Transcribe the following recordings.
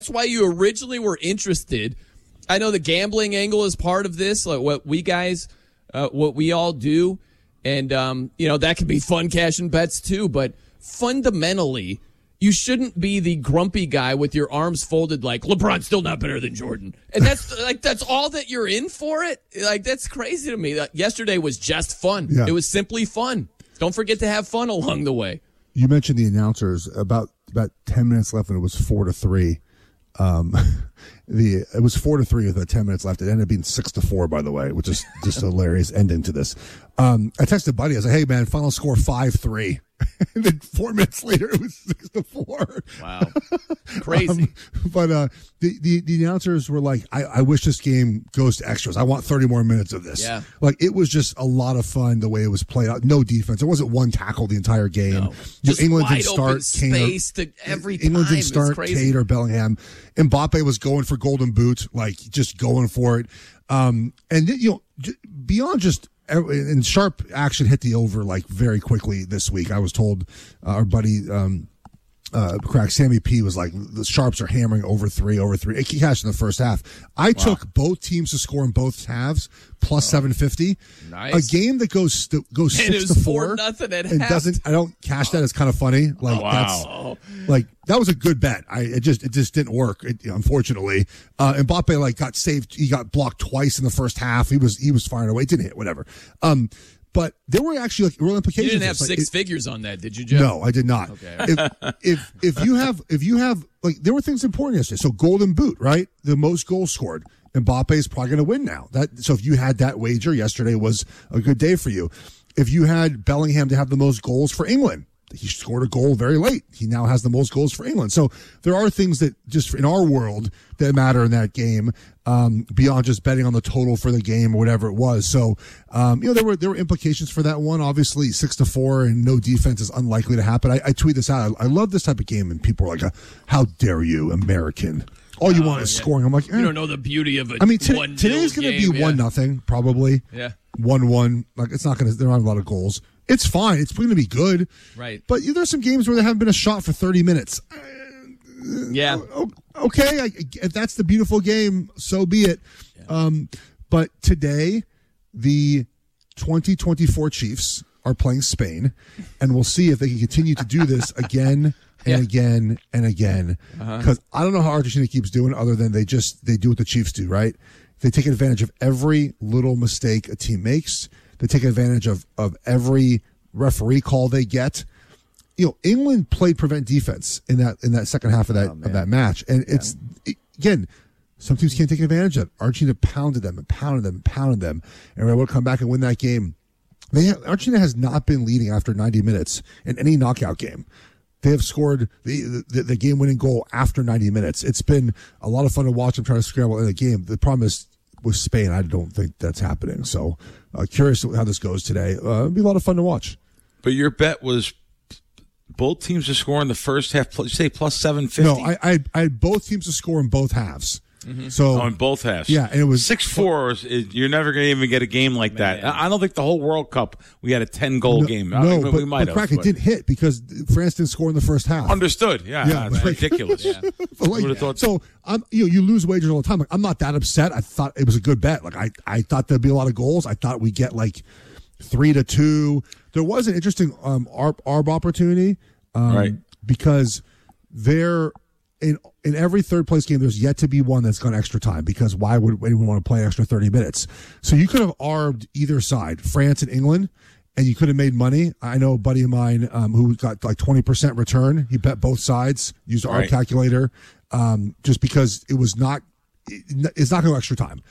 why you originally were interested. I know the gambling angle is part of this, like what we all do. And, that can be fun cashing bets too. But fundamentally, you shouldn't be the grumpy guy with your arms folded like LeBron's still not better than Jordan. And that's all that you're in for it. Like, that's crazy to me. Yesterday was just fun. Yeah. It was simply fun. Don't forget to have fun along the way. You mentioned the announcers about 10 minutes left and it was 4-3. It was 4-3 with 10 minutes left. It ended up being 6-4, by the way, which is just a hilarious ending to this. I texted Buddy. I was like, "Hey man, final score 5-3." And then 4 minutes later, it was 6-4. Wow, crazy. But the announcers were like, "I wish this game goes to extras. I want 30 more minutes of this." Yeah, like it was just a lot of fun the way it was played out. No defense. There wasn't one tackle the entire game. No. Just England wide didn't start open space to every time. England didn't start Kate or Bellingham. Mbappe was going for Golden Boot, like just going for it. And beyond just. And sharp action hit the over like very quickly this week. I was told our buddy Crack Sammy P was like, the Sharps are hammering over three. It cashed in the first half. I took both teams to score in both halves plus 750. Nice. A game that goes 6-4 and doesn't. I don't cash that. It's kind of funny. Like that's like that was a good bet. It just didn't work. Unfortunately, Mbappe got saved. He got blocked twice in the first half. He was firing away. It didn't hit. Whatever. But there were actually real implications. You didn't have six figures on that, did you, Jeff? No, I did not. Okay. If you have like there were things important yesterday. So Golden Boot, right? The most goals scored. Mbappe is probably going to win now. So if you had that wager, yesterday was a good day for you. If you had Bellingham to have the most goals for England, he scored a goal very late. He now has the most goals for England. So there are things that just in our world that matter in that game beyond just betting on the total for the game or whatever it was. So there were implications for that one. Obviously, 6-4 and no defense is unlikely to happen. I tweet this out. I love this type of game, and people are like, "How dare you, American?" All you want is scoring. I'm like, you don't know the beauty of it. I mean, today's going to be 1-0 probably. Yeah, 1-1. Like it's not going to. There aren't a lot of goals. It's fine. It's going to be good. Right. But there's some games where there haven't been a shot for 30 minutes. Yeah. Okay. If that's the beautiful game, so be it. Yeah. But today, the 2024 Chiefs are playing Spain, and we'll see if they can continue to do this again and again and again. Because I don't know how Argentina keeps doing it other than they do what the Chiefs do, right? They take advantage of every little mistake a team makes. They take advantage of every referee call they get. England played prevent defense in that second half of that match, and it's again, some teams can't take advantage of it. Argentina pounded them, and were able to come back and win that game. Argentina has not been leading after 90 minutes in any knockout game. They have scored the game-winning goal after 90 minutes. It's been a lot of fun to watch them try to scramble in the game. The problem is with Spain, I don't think that's happening. So curious how this goes today. It'll be a lot of fun to watch. But your bet was both teams to score in the first half. You say plus 750? No, I had both teams to score in both halves. Mm-hmm. So in both halves. Yeah, and it was 6-4. You're never going to even get a game like that. I don't think the whole World Cup we had a 10-goal game. No, we might have. Crack, it didn't hit because France didn't score in the first half. Understood. Yeah, it's ridiculous. Would have thought so. You lose wagers all the time. Like, I'm not that upset. I thought it was a good bet. Like I thought there'd be a lot of goals. I thought we'd get like 3-2. There was an interesting ARB opportunity, right? Because there. In every third place game, there's yet to be one that's gone extra time because why would anyone want to play extra 30 minutes? So you could have arbed either side, France and England, and you could have made money. I know a buddy of mine who got like 20% return. He bet both sides, used an ARB calculator, just because it's not going to go extra time.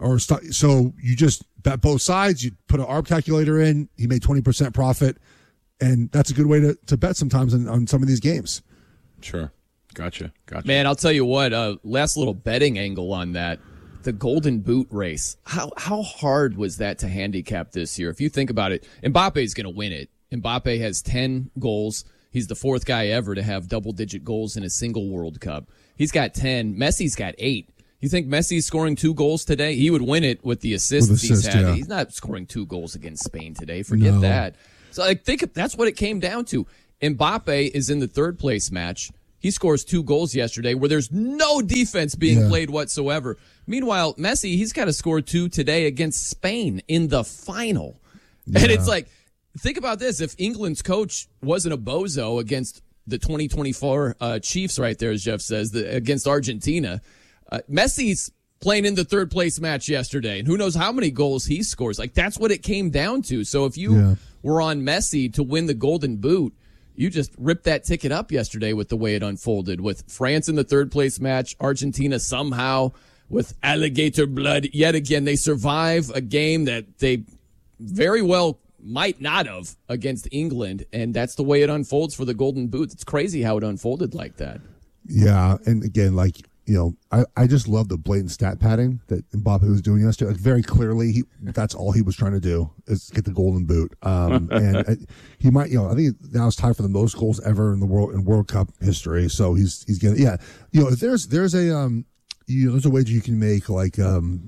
So you just bet both sides. You put an ARB calculator in. He made 20% profit, and that's a good way to bet sometimes on some of these games. Sure. Gotcha. Man, I'll tell you what, last little betting angle on that, the Golden Boot race. How hard was that to handicap this year? If you think about it, Mbappe's going to win it. Mbappe has 10 goals. He's the fourth guy ever to have double-digit goals in a single World Cup. He's got 10. Messi's got 8. You think Messi's scoring 2 goals today? He would win it with the assists he's had. Yeah. He's not scoring 2 goals against Spain today. Forget that. So I think that's what it came down to. Mbappe is in the third place match. He scores 2 goals yesterday where there's no defense being played whatsoever. Meanwhile, Messi, he's got to score 2 today against Spain in the final. Yeah. And it's like, think about this. If England's coach wasn't a bozo against the 2024 Chiefs right there, as Jeff says, against Argentina, Messi's playing in the third place match yesterday, and who knows how many goals he scores. Like, that's what it came down to. So if you were on Messi to win the Golden Boot, you just ripped that ticket up yesterday with the way it unfolded, with France in the third place match, Argentina somehow with alligator blood. Yet again, they survive a game that they very well might not have against England, and that's the way it unfolds for the Golden Boot. It's crazy how it unfolded like that. Yeah, and again, like, I just love the blatant stat padding that Mbappe was doing yesterday. Like, very clearly, that's all he was trying to do is get the Golden Boot. And he might, I think now it's tied for the most goals ever in World Cup history. So he's getting, if there's a wager you can make, like,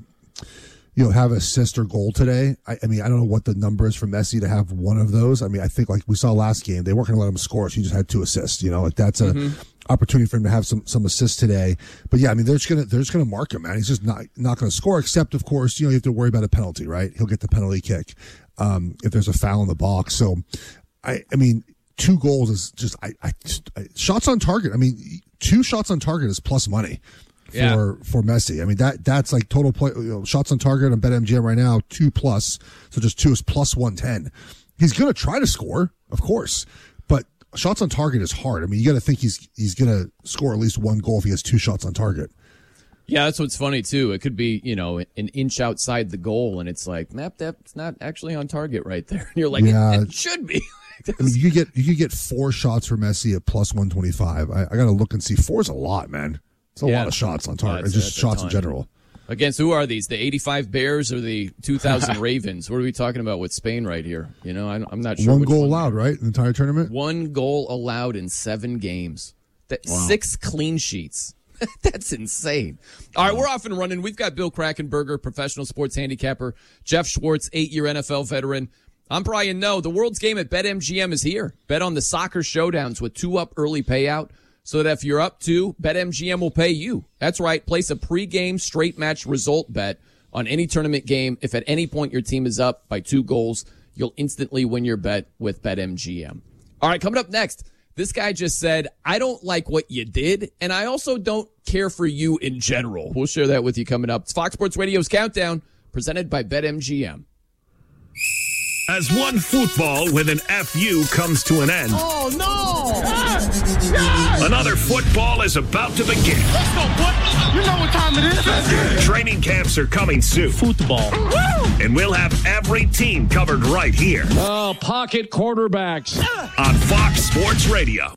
have assist or goal today. I mean, I don't know what the number is for Messi to have one of those. I mean, I think, like we saw last game, they weren't going to let him score, so he just had 2 assists. Like, that's a opportunity for him to have some assists today. But yeah, I mean, they're just gonna mark him, man. He's just not going to score. Except, of course, you have to worry about a penalty, right? He'll get the penalty kick if there's a foul in the box. So, I mean, 2 goals is just shots on target. I mean, 2 shots on target is plus money. For Messi. I mean, that's like total play, shots on target on BetMGM right now, 2+. So just 2 is plus 110. He's going to try to score, of course, but shots on target is hard. I mean, you got to think he's going to score at least 1 goal if he has 2 shots on target. Yeah, that's what's funny too. It could be, an inch outside the goal, and it's like, that's not actually on target right there. And you're like, it should be. I mean, you could get 4 shots for Messi at plus 125. I got to look and see. 4 is a lot, man. It's a lot of shots on target. It's just shots in general. Against who are these? The 85 Bears or the 2000 Ravens? What are we talking about with Spain right here? I'm not sure. 1 goal allowed, right? In the entire tournament? 1 goal allowed in 7 games. 6 clean sheets. That's insane. All right, we're off and running. We've got Bill Krackomberger, professional sports handicapper. Jeff Schwartz, 8-year NFL veteran. I'm Brian Noe. The world's game at BetMGM is here. Bet on the soccer showdowns with 2-up early payout, so that if you're up 2, BetMGM will pay you. That's right. Place a pregame straight match result bet on any tournament game. If at any point your team is up by 2 goals, you'll instantly win your bet with BetMGM. All right, coming up next, this guy just said, I don't like what you did, and I also don't care for you in general. We'll share that with you coming up. It's Fox Sports Radio's Countdown, presented by BetMGM. As one football with an FU comes to an end. Oh, no! Another football is about to begin. Let's go, boy. You know what time it is. Training camps are coming soon. Football. And we'll have every team covered right here. Oh, pocket quarterbacks. On Fox Sports Radio.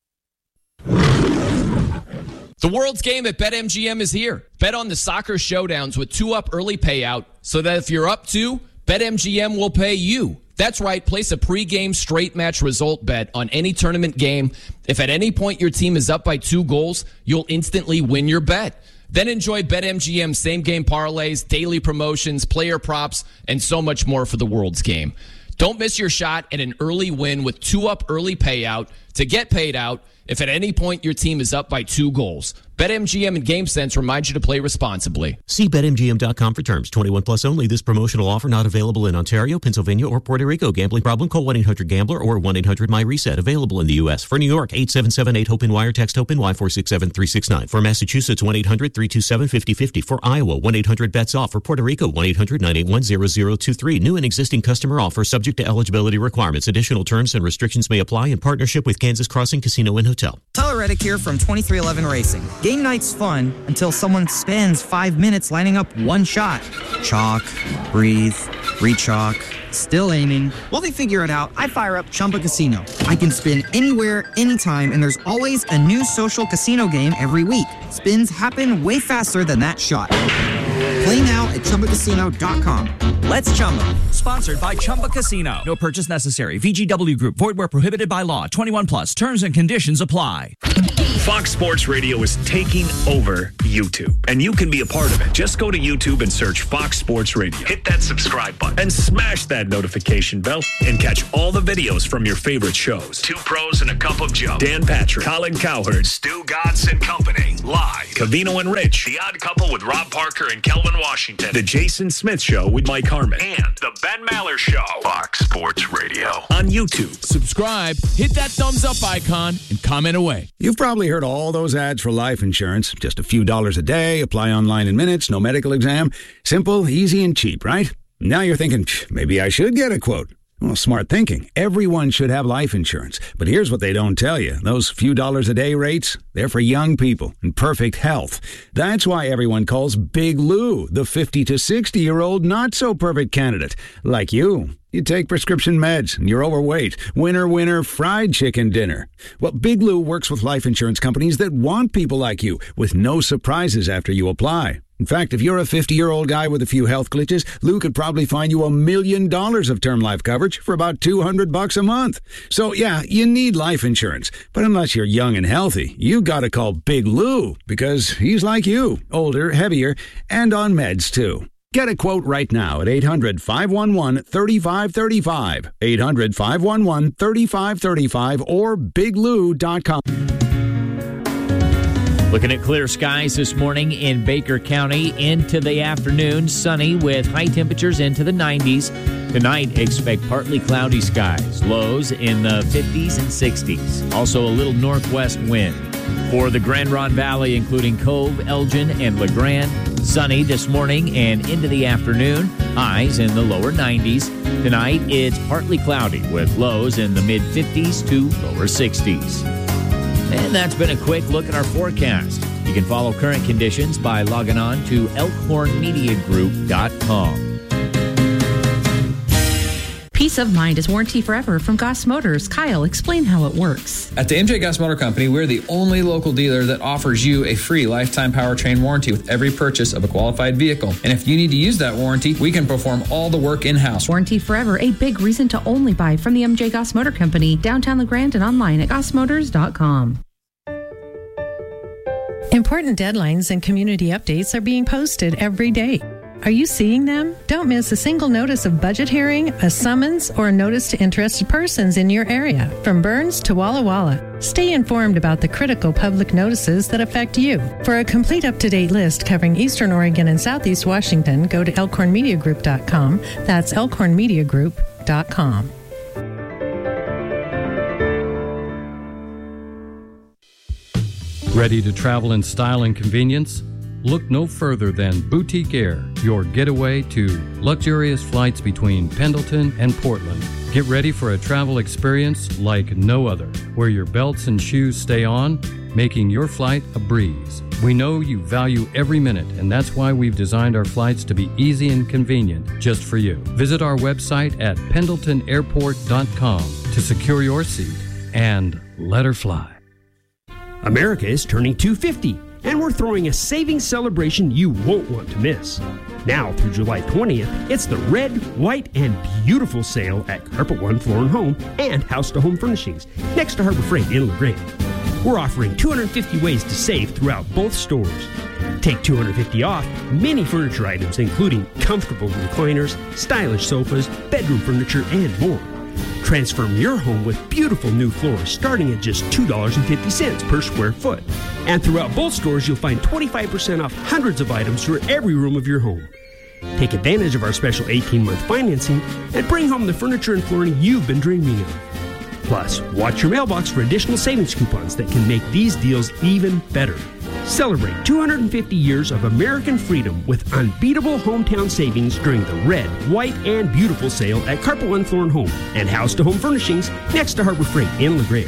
The world's game at BetMGM is here. Bet on the soccer showdowns with 2-up early payout, so that if you're up 2, BetMGM will pay you. That's right. Place a pregame straight match result bet on any tournament game. If at any point your team is up by 2 goals, you'll instantly win your bet. Then enjoy BetMGM same-game parlays, daily promotions, player props, and so much more for the world's game. Don't miss your shot at an early win with 2-up early payout to get paid out if at any point your team is up by 2 goals. BetMGM and GameSense remind you to play responsibly. See BetMGM.com for terms. 21 plus only. This promotional offer not available in Ontario, Pennsylvania, or Puerto Rico. Gambling problem? Call 1-800-GAMBLER or 1-800-MyReset. Available in the U.S. For New York, 877-8-HOPE-NY or text HOPE-NY 467-369. For Massachusetts, 1-800-327-5050. For Iowa, 1-800-BETS-OFF. For Puerto Rico, 1-800-981-0023. New and existing customer offer subject to eligibility requirements. Additional terms and restrictions may apply in partnership with Kansas Crossing Casino and Hotel. Tyler Reddick here from 2311 Racing. Game night's fun until someone spends 5 minutes lining up one shot. Chalk, breathe, re-chalk, still aiming. While they figure it out, I fire up Chumba Casino. I can spin anywhere, anytime, and there's always a new social casino game every week. Spins happen way faster than that shot. Play now at ChumbaCasino.com. Let's Chumba. Sponsored by Chumba Casino. No purchase necessary. VGW Group. Void where prohibited by law. 21 plus. Terms and conditions apply. Fox Sports Radio is taking over YouTube, and you can be a part of it. Just go to YouTube and search Fox Sports Radio. Hit that subscribe button and smash that notification bell and catch all the videos from your favorite shows. Two Pros and a Cup of Joe. Dan Patrick, Colin Cowherd, Stu Gatz and Company. Live. Covino and Rich. The Odd Couple with Rob Parker and Kelvin Washington. The Jason Smith Show with Mike Harmon. And The Ben Maller Show. Fox Sports Radio. On YouTube. Subscribe, hit that thumbs up icon, and comment away. You've probably heard all those ads for life insurance. Just a few dollars a day, apply online in minutes, no medical exam. Simple, easy, and cheap, right? Now you're thinking, maybe I should get a quote. Well, smart thinking. Everyone should have life insurance. But here's what they don't tell you. Those few dollars a day rates, they're for young people in perfect health. That's why everyone calls Big Lou the 50 to 60-year-old not-so-perfect candidate. Like you. You take prescription meds and you're overweight. Winner, winner, fried chicken dinner. Well, Big Lou works with life insurance companies that want people like you with no surprises after you apply. In fact, if you're a 50-year-old guy with a few health glitches, Lou could probably find you $1 million of term life coverage for about $200 a month. So, yeah, you need life insurance. But unless you're young and healthy, you gotta call Big Lou because he's like you, older, heavier, and on meds, too. Get a quote right now at 800-511-3535, 800-511-3535, or biglou.com. Looking at clear skies this morning in Baker County into the afternoon. Sunny with high temperatures into the 90s. Tonight, expect partly cloudy skies. Lows in the 50s and 60s. Also a little northwest wind. For the Grand Ronde Valley, including Cove, Elgin, and LeGrand, sunny this morning and into the afternoon. Highs in the lower 90s. Tonight, it's partly cloudy with lows in the mid-50s to lower 60s. And that's been a quick look at our forecast. You can follow current conditions by logging on to elkhornmediagroup.com. Peace of mind is warranty forever from Goss Motors. Kyle, explain how it works. At the MJ Goss Motor Company, we're the only local dealer that offers you a free lifetime powertrain warranty with every purchase of a qualified vehicle. And if you need to use that warranty, we can perform all the work in-house. Warranty forever, a big reason to only buy from the MJ Goss Motor Company, downtown LeGrand and online at gossmotors.com. Important deadlines and community updates are being posted every day. Are you seeing them? Don't miss a single notice of budget hearing, a summons, or a notice to interested persons in your area, from Burns to Walla Walla. Stay informed about the critical public notices that affect you. For a complete up-to-date list covering Eastern Oregon and Southeast Washington, go to elkhornmediagroup.com. That's elkhornmediagroup.com. Ready to travel in style and convenience? Look no further than Boutique Air, your getaway to luxurious flights between Pendleton and Portland. Get ready for a travel experience like no other, where your belts and shoes stay on, making your flight a breeze. We know you value every minute, and that's why we've designed our flights to be easy and convenient just for you. Visit our website at pendletonairport.com to secure your seat and let her fly. America is turning 250, and we're throwing a savings celebration you won't want to miss. Now through July 20th, it's the Red, White, and Beautiful sale at Carpet One Floor and Home and House to Home Furnishings next to Harbor Freight in LeGrand. We're offering 250 ways to save throughout both stores. Take 250 off many furniture items, including comfortable recliners, stylish sofas, bedroom furniture, and more. Transform your home with beautiful new floors starting at just $2.50 per square foot. And throughout both stores, you'll find 25% off hundreds of items for every room of your home. Take advantage of our special 18-month financing and bring home the furniture and flooring you've been dreaming of. Plus, watch your mailbox for additional savings coupons that can make these deals even better. Celebrate 250 years of American freedom with unbeatable hometown savings during the Red, White, and Beautiful sale at Carpet One Floor and Home and House to Home Furnishings next to Harbor Freight in LeGrand.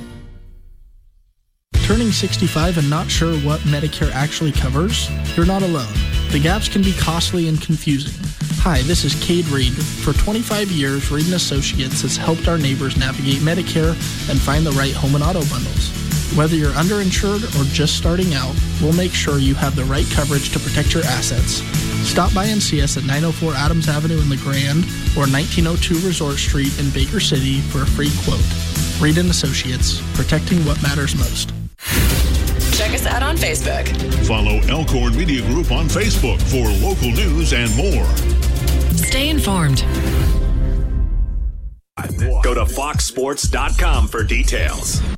Turning 65 and not sure what Medicare actually covers? You're not alone. The gaps can be costly and confusing. Hi, this is Cade Reed. For 25 years, Reed & Associates has helped our neighbors navigate Medicare and find the right home and auto bundles. Whether you're underinsured or just starting out, we'll make sure you have the right coverage to protect your assets. Stop by and see us at 904 Adams Avenue in LeGrand or 1902 Resort Street in Baker City for a free quote. Reed & Associates, protecting what matters most. Check us out on Facebook. Follow Elkhorn Media Group on Facebook for local news and more. Stay informed. Go to foxsports.com for details.